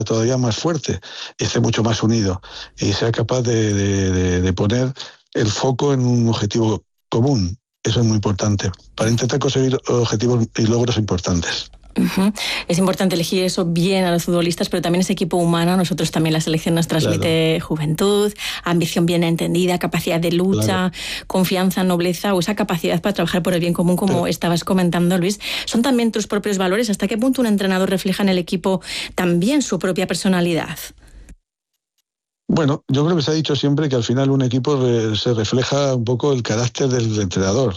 todavía más fuerte y esté mucho más unido y sea capaz de poner el foco en un objetivo común. Eso es muy importante para intentar conseguir objetivos y logros importantes. Uh-huh. Es importante elegir eso bien a los futbolistas, pero también ese equipo humano. Nosotros también, la selección nos transmite juventud, ambición bien entendida, capacidad de lucha, confianza, nobleza, o esa capacidad para trabajar por el bien común, como estabas comentando, Luis. ¿Son también tus propios valores? ¿Hasta qué punto un entrenador refleja en el equipo también su propia personalidad? Bueno, yo creo que se ha dicho siempre que al final un equipo se refleja un poco el carácter del entrenador.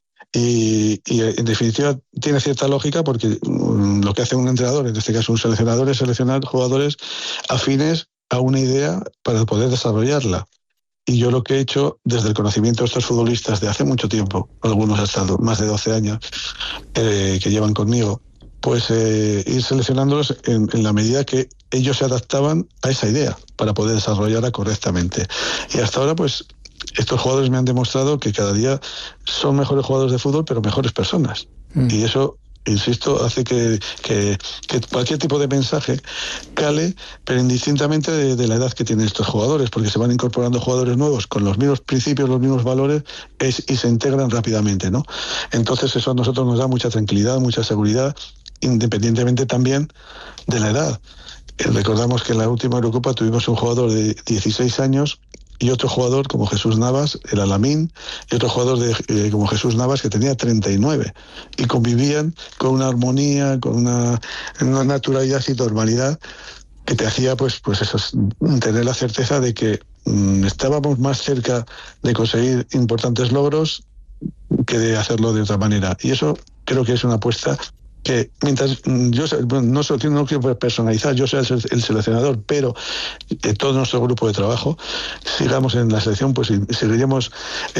Y en definitiva tiene cierta lógica porque lo que hace un entrenador, en este caso un seleccionador, es seleccionar jugadores afines a una idea para poder desarrollarla. Y yo lo que he hecho desde el conocimiento de estos futbolistas de hace mucho tiempo, algunos hasta más de 12 años que llevan conmigo, pues ir seleccionándolos en la medida que ellos se adaptaban a esa idea para poder desarrollarla correctamente. Y hasta ahora pues estos jugadores me han demostrado que cada día son mejores jugadores de fútbol, pero mejores personas. Y eso, insisto, hace que cualquier tipo de mensaje cale, pero indistintamente de la edad que tienen estos jugadores, porque se van incorporando jugadores nuevos con los mismos principios, los mismos valores, y se integran rápidamente, ¿no? Entonces eso a nosotros nos da mucha tranquilidad, mucha seguridad, independientemente también de la edad. Recordamos que en la última Eurocopa tuvimos un jugador de 16 años y otro jugador como Jesús Navas, el Alamín, y otro jugador como Jesús Navas que tenía 39 y convivían con una armonía, con una naturalidad y normalidad que te hacía pues eso, tener la certeza de que estábamos más cerca de conseguir importantes logros que de hacerlo de otra manera. Y eso creo que es una apuesta que mientras yo no quiero personalizar, yo soy el seleccionador, pero todo nuestro grupo de trabajo sigamos en la selección, pues seguiremos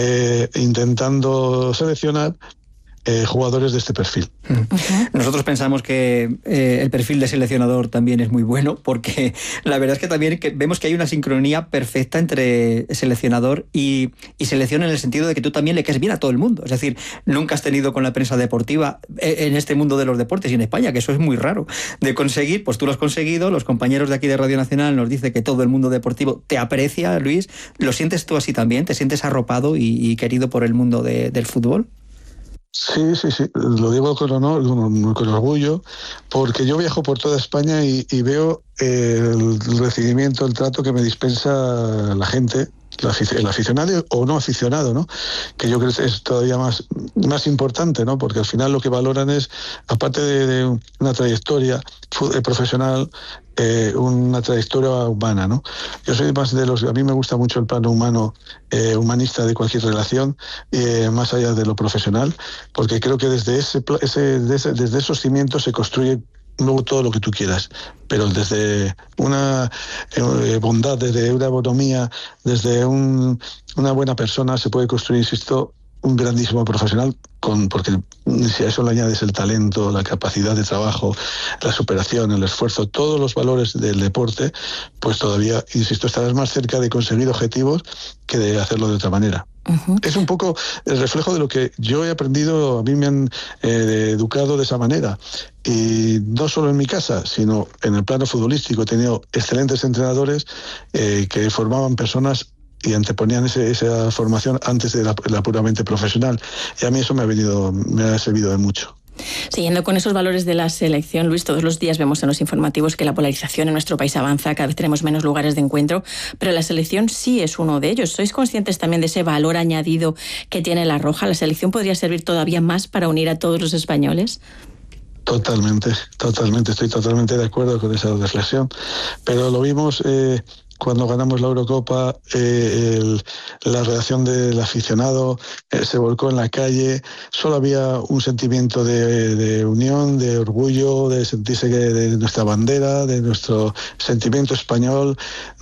intentando seleccionar jugadores de este perfil. Nosotros pensamos que el perfil de seleccionador también es muy bueno, porque la verdad es que también vemos que hay una sincronía perfecta entre seleccionador y selección, en el sentido de que tú también le caes bien a todo el mundo. Es decir, nunca has tenido con la prensa deportiva en este mundo de los deportes y en España, que eso es muy raro de conseguir, pues tú lo has conseguido. Los compañeros de aquí de Radio Nacional nos dicen que todo el mundo deportivo te aprecia, Luis. ¿Lo sientes tú así también? ¿Te sientes arropado y querido por el mundo del fútbol? Sí, lo digo con honor, con orgullo, porque yo viajo por toda España y veo el recibimiento, el trato que me dispensa la gente, el aficionado o no aficionado, ¿no? Que yo creo que es todavía más importante, ¿no? Porque al final lo que valoran es, aparte de una trayectoria profesional, una trayectoria humana, ¿no? Yo soy más a mí me gusta mucho el plano humano, humanista de cualquier relación, más allá de lo profesional, porque creo que desde esos cimientos se construye luego todo lo que tú quieras, pero desde una bondad, desde una bonomía, desde una buena persona se puede construir, insisto, un grandísimo profesional, porque si a eso le añades el talento, la capacidad de trabajo, la superación, el esfuerzo, todos los valores del deporte, pues todavía, insisto, estarás más cerca de conseguir objetivos que de hacerlo de otra manera. Uh-huh. Es un poco el reflejo de lo que yo he aprendido, a mí me han educado de esa manera. Y no solo en mi casa, sino en el plano futbolístico. He tenido excelentes entrenadores que formaban personas y anteponían esa formación antes de la puramente profesional. Y a mí eso me ha servido de mucho. Siguiendo con esos valores de la selección, Luis, todos los días vemos en los informativos que la polarización en nuestro país avanza, cada vez tenemos menos lugares de encuentro, pero la selección sí es uno de ellos. ¿Sois conscientes también de ese valor añadido que tiene la Roja? ¿La selección podría servir todavía más para unir a todos los españoles? Totalmente, estoy totalmente de acuerdo con esa reflexión, pero lo vimos cuando ganamos la Eurocopa, la reacción del aficionado se volcó en la calle, solo había un sentimiento de unión, de orgullo, de sentirse de nuestra bandera, de nuestro sentimiento español,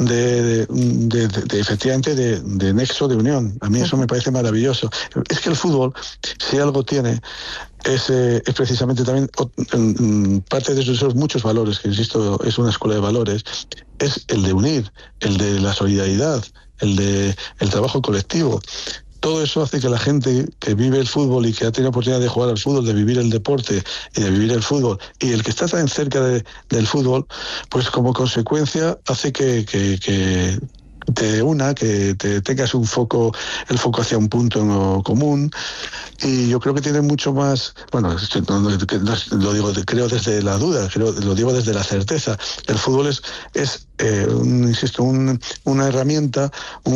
efectivamente de nexo de unión. A mí eso me parece maravilloso. Es que el fútbol, si algo tiene, es precisamente también parte de esos muchos valores, que insisto, es una escuela de valores, es el de unir, el de la solidaridad, el de el trabajo colectivo. todo eso hace que la gente que vive el fútbol y que ha tenido oportunidad de jugar al fútbol, de vivir el deporte y de vivir el fútbol, y el que está tan cerca del fútbol, pues como consecuencia hace que te una, que te tengas el foco hacia un punto común, y yo creo que tiene mucho más, bueno, lo digo, creo desde la duda, lo digo desde la certeza. El fútbol es insisto, una herramienta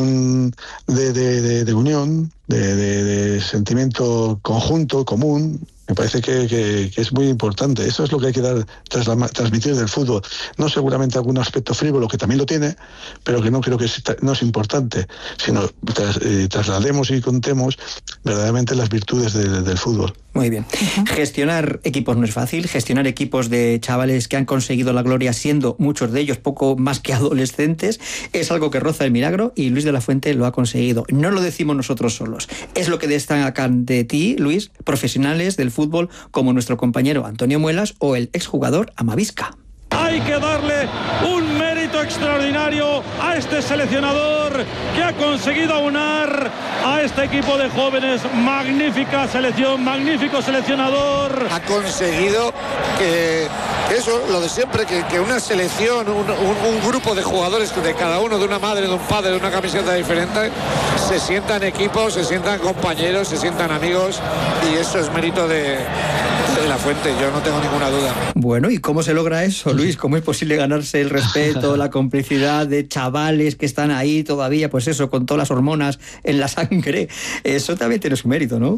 de unión, de sentimiento conjunto, común. Me parece que es muy importante. Eso es lo que hay que transmitir del fútbol. No seguramente algún aspecto frívolo, que también lo tiene, pero que no creo que no es importante, sino traslademos y contemos verdaderamente las virtudes del fútbol. Muy bien. Gestionar equipos no es fácil. Gestionar equipos de chavales que han conseguido la gloria, siendo muchos de ellos poco más que adolescentes, es algo que roza el milagro, y Luis de la Fuente lo ha conseguido. No lo decimos nosotros solos. Es lo que destacan de ti, Luis, profesionales del fútbol como nuestro compañero Antonio Muelas o el exjugador Amavisca. Hay que darle un mérito extraordinario a este seleccionador que ha conseguido aunar a este equipo de jóvenes. Magnífica selección, magnífico seleccionador. Ha conseguido que eso, lo de siempre, que una selección, un grupo de jugadores, de cada uno, de una madre, de un padre, de una camiseta diferente, se sientan equipos, se sientan compañeros, se sientan amigos, y eso es mérito de la Fuente, yo no tengo ninguna duda. Bueno, ¿y cómo se logra eso, Luis? ¿Cómo es posible ganarse el respeto, la complicidad de chavales que están ahí todavía, pues eso, con todas las hormonas en la sangre? Eso también tiene su mérito, ¿no?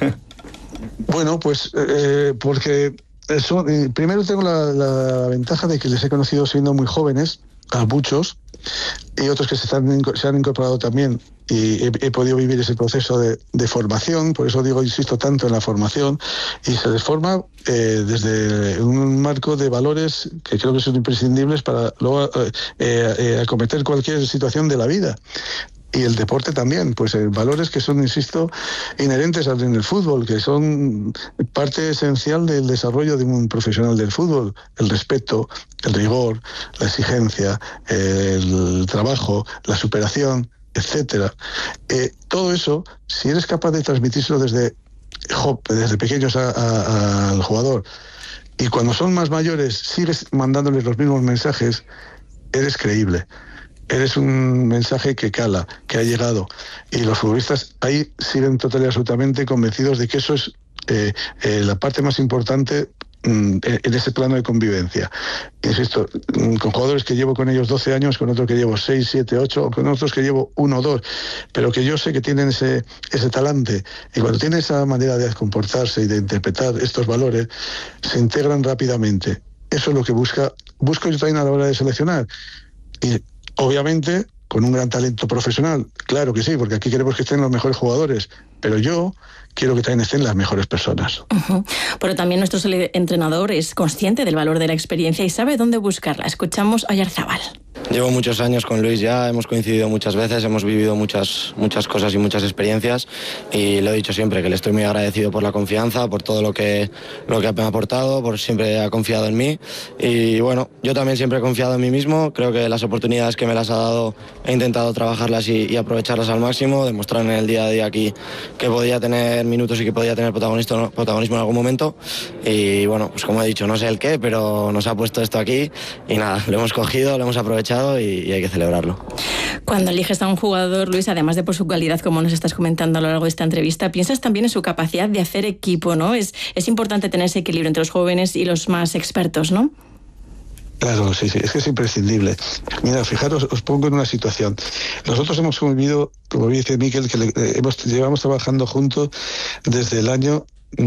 Bueno, pues porque primero tengo la ventaja de que les he conocido siendo muy jóvenes, a muchos, y otros que se han incorporado también, y he podido vivir ese proceso de formación. Por eso insisto tanto en la formación, y se les forma desde un marco de valores que creo que son imprescindibles para luego acometer cualquier situación de la vida. Y el deporte también, pues valores que son, insisto, inherentes en el fútbol, que son parte esencial del desarrollo de un profesional del fútbol: el respeto, el rigor, la exigencia, el trabajo, la superación, etcétera. Todo eso, si eres capaz de transmitírselo desde pequeños al jugador, y cuando son más mayores sigues mandándoles los mismos mensajes, eres creíble. Eres un mensaje que cala, que ha llegado. Y los futbolistas ahí siguen total y absolutamente convencidos de que eso es la parte más importante en ese plano de convivencia. Insisto, con jugadores que llevo con ellos 12 años, con otros que llevo 6, 7, 8, o con otros que llevo 1 o 2, pero que yo sé que tienen ese talante, y cuando tienen esa manera de comportarse y de interpretar estos valores, se integran rápidamente. Eso es lo que busco yo también a la hora de seleccionar. Y obviamente con un gran talento profesional, claro que sí, porque aquí queremos que estén los mejores jugadores, pero yo quiero que también estén las mejores personas. Pero también nuestro entrenador es consciente del valor de la experiencia y sabe dónde buscarla. Escuchamos a Oyarzabal. Llevo muchos años con Luis ya, hemos coincidido muchas veces, hemos vivido muchas cosas y muchas experiencias, y lo he dicho siempre, que le estoy muy agradecido por la confianza, por todo lo que me ha aportado, por siempre ha confiado en mí, y bueno, yo también siempre he confiado en mí mismo. Creo que las oportunidades que me las ha dado he intentado trabajarlas y aprovecharlas al máximo, demostrar en el día a día aquí que podía tener minutos y que podía tener protagonismo en algún momento, y bueno, pues como he dicho, no sé el qué, pero nos ha puesto esto aquí, y nada, lo hemos cogido, lo hemos aprovechado, y hay que celebrarlo. Cuando eliges a un jugador, Luis, además de por su calidad, como nos estás comentando a lo largo de esta entrevista, piensas también en su capacidad de hacer equipo, ¿no? Es importante tener ese equilibrio entre los jóvenes y los más expertos, ¿no? Claro, sí, es que es imprescindible. Mira, fijaros, os pongo en una situación. Nosotros hemos convivido, como dice Miquel, que llevamos trabajando juntos desde el año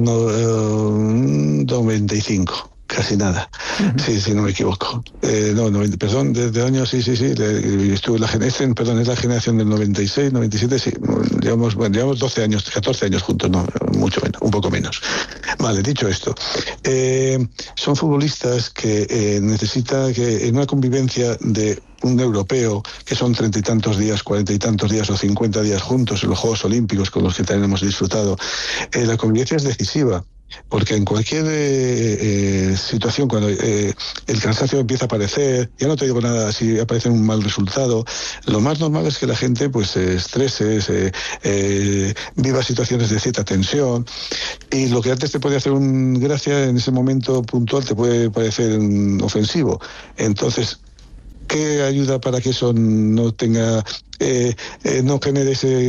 95. Casi nada. Sí, no me equivoco. Perdón, desde el año, sí. Estuve es la generación del 96, 97, sí. Llevamos 12 años, 14 años juntos, no, mucho menos, un poco menos. Vale, dicho esto, son futbolistas que necesitan que en una convivencia de un europeo, que son 30 y tantos días, 40 y tantos días o 50 días juntos en los Juegos Olímpicos con los que también hemos disfrutado, la convivencia es decisiva. Porque en cualquier situación, cuando el cansancio empieza a aparecer, ya no te digo nada si aparece un mal resultado, lo más normal es que la gente pues se estrese, viva situaciones de cierta tensión, y lo que antes te puede hacer gracia, en ese momento puntual te puede parecer ofensivo. Entonces, ¿qué ayuda para que eso no tenga, no genere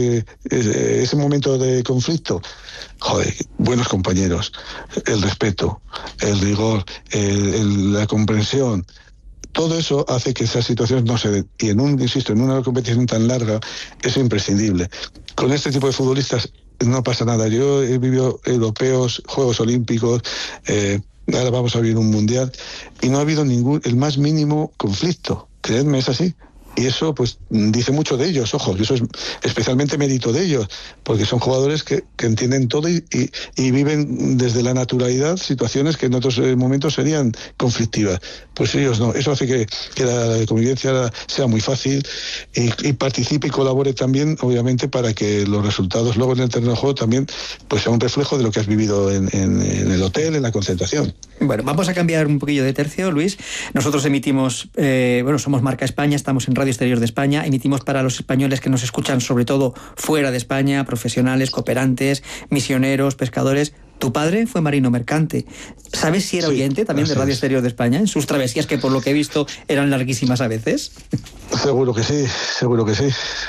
ese momento de conflicto? Joder, buenos compañeros, el respeto, el rigor, la comprensión. Todo eso hace que esas situaciones no se den. Y insisto, en una competición tan larga es imprescindible. Con este tipo de futbolistas no pasa nada. Yo he vivido europeos, Juegos Olímpicos, ahora vamos a vivir un mundial, y no ha habido el más mínimo conflicto. Creedme, es así. Y eso pues dice mucho de ellos, ojo, y eso es especialmente mérito de ellos, porque son jugadores que entienden todo y viven desde la naturalidad situaciones que en otros momentos serían conflictivas. Pues ellos no, eso hace que la convivencia sea muy fácil y participe y colabore también, obviamente, para que los resultados luego en el terreno de juego también pues sea un reflejo de lo que has vivido en el hotel, en la concentración. Bueno, vamos a cambiar un poquillo de tercio, Luis. Nosotros emitimos, somos Marca España, estamos en Radio Exterior de España, emitimos para los españoles que nos escuchan sobre todo fuera de España, profesionales, cooperantes, misioneros, pescadores. Tu padre fue marino mercante. ¿Sabes si era oyente también de Radio Exterior de España en sus travesías, que por lo que he visto eran larguísimas a veces? Seguro que sí, seguro que sí.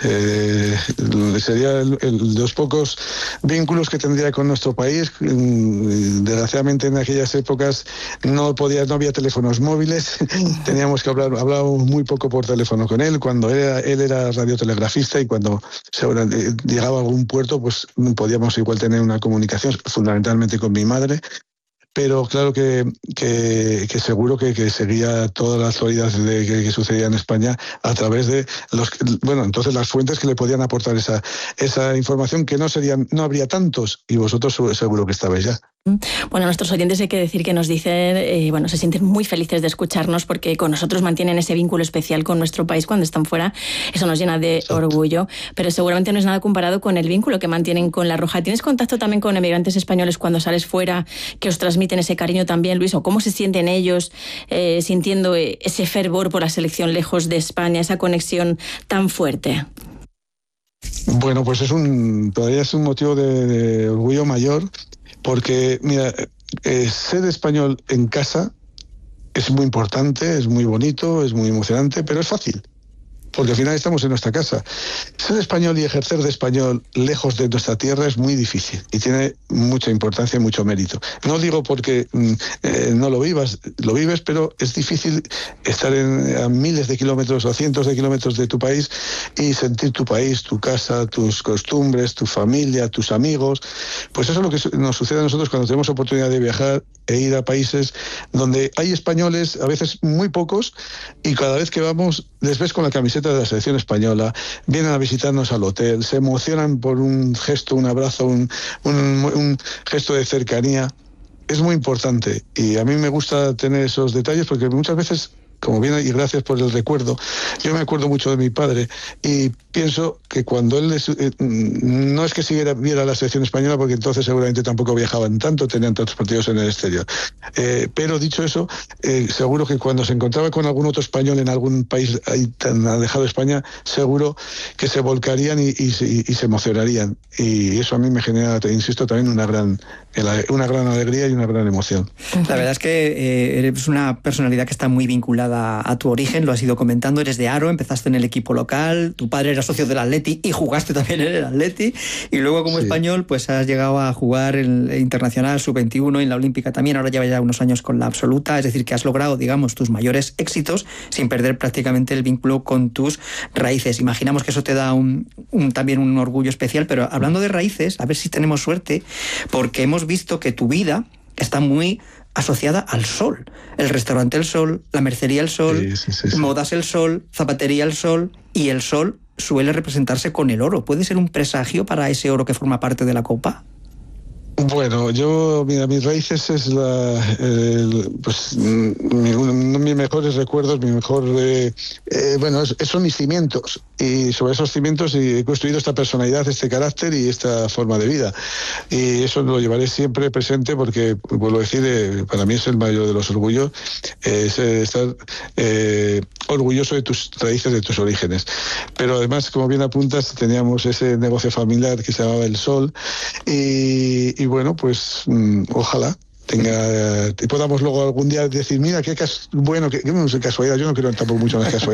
Sería de los pocos vínculos que tendría con nuestro país. Desgraciadamente en aquellas épocas no había teléfonos móviles, teníamos que hablábamos muy poco por teléfono con él. Cuando él era radiotelegrafista, y cuando llegaba a algún puerto, pues podíamos igual tener una comunicación, fundamentalmente con mi madre. Pero claro que seguro que seguía todas las actualidades que sucedía en España a través de entonces las fuentes que le podían aportar esa información, que no habría tantos, y vosotros seguro que estabais ya. Bueno, nuestros oyentes hay que decir que nos dicen, se sienten muy felices de escucharnos, porque con nosotros mantienen ese vínculo especial con nuestro país cuando están fuera. Eso nos llena de orgullo, pero seguramente no es nada comparado con el vínculo que mantienen con La Roja. ¿Tienes contacto también con emigrantes españoles cuando sales fuera, que os transmiten ese cariño también, Luis? ¿O cómo se sienten ellos sintiendo ese fervor por la selección lejos de España, esa conexión tan fuerte? Bueno, pues todavía es un motivo de orgullo mayor, porque, mira, ser español en casa es muy importante, es muy bonito, es muy emocionante, pero es fácil, porque al final estamos en nuestra casa. Ser español y ejercer de español lejos de nuestra tierra es muy difícil y tiene mucha importancia y mucho mérito. No digo porque no lo vives, pero es difícil estar a miles de kilómetros o cientos de kilómetros de tu país y sentir tu país, tu casa, tus costumbres, tu familia, tus amigos. Pues eso es lo que nos sucede a nosotros cuando tenemos oportunidad de viajar e ir a países donde hay españoles, a veces muy pocos, y cada vez que vamos les ves con la camiseta de la selección española, vienen a visitarnos al hotel, se emocionan por un gesto, un abrazo, un gesto de cercanía. Es muy importante, y a mí me gusta tener esos detalles, porque muchas veces, como bien, y gracias por el recuerdo, yo me acuerdo mucho de mi padre y pienso que cuando él no es que viera la selección española, porque entonces seguramente tampoco viajaban tanto, tenían tantos partidos en el exterior, pero dicho eso, seguro que cuando se encontraba con algún otro español en algún país ahí tan alejado de España, seguro que se volcarían y se emocionarían, y eso a mí me genera, te insisto, también una gran alegría y una gran emoción. La verdad es que eres una personalidad que está muy vinculada a tu origen, lo has ido comentando, eres de Haro, empezaste en el equipo local, tu padre era socio del Atleti y jugaste también en el Atleti, y luego como español pues has llegado a jugar en el Internacional Sub-21 y en la Olímpica también, ahora llevas ya unos años con la absoluta, es decir, que has logrado, digamos, tus mayores éxitos sin perder prácticamente el vínculo con tus raíces. Imaginamos que eso te da también un orgullo especial, pero hablando de raíces, a ver si tenemos suerte, porque hemos visto que tu vida está muy asociada al sol. El restaurante El Sol, la mercería El Sol, sí. Modas El Sol, zapatería El Sol, y el sol suele representarse con el oro. ¿Puede ser un presagio para ese oro que forma parte de la copa? Bueno, mira, mis raíces es mis mejores recuerdos, son mis cimientos, y sobre esos cimientos he construido esta personalidad, este carácter y esta forma de vida, y eso lo llevaré siempre presente porque, vuelvo a decir, para mí es el mayor de los orgullos, es estar orgulloso de tus raíces, de tus orígenes. Pero además, como bien apuntas, teníamos ese negocio familiar que se llamaba El Sol, y bueno, pues ojalá podamos luego algún día decir, mira, qué casualidad, yo no creo tampoco mucho en las casualidades.